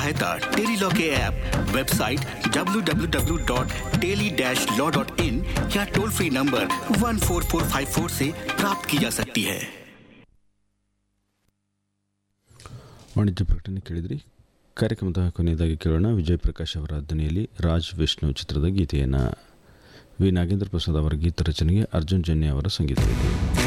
सहायता टेलीलॉ के app, website www.teli-law.in या टोल फ्री नंबर 14454 से प्राप्त की जा सकती है। ವಾಣಿಜ್ಯ ಪ್ರಕಟಣೆ ಕೇಳಿದ್ರಿ. ಕಾರ್ಯಕ್ರಮದ ಕೊನೆಯದಾಗಿ ಕೇಳೋಣ ವಿಜಯ್ ಪ್ರಕಾಶ್ ಅವರ ಧ್ವನಿಯಲ್ಲಿ ರಾಜ್ ವಿಷ್ಣು ಚಿತ್ರದ ಗೀತೆಯನ್ನು. ವಿ ನಾಗೇಂದ್ರ ಪ್ರಸಾದ್ ಅವರ ಗೀತ ರಚನೆಗೆ ಅರ್ಜುನ್ ಜನ್ಯ ಅವರ ಸಂಗೀತವಿದೆ.